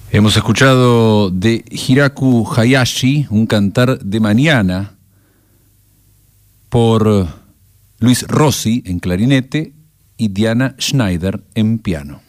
Hemos escuchado de Hiraku Hayashi, un cantar de mañana, por Luis Rossi en clarinete y Diana Schneider en piano.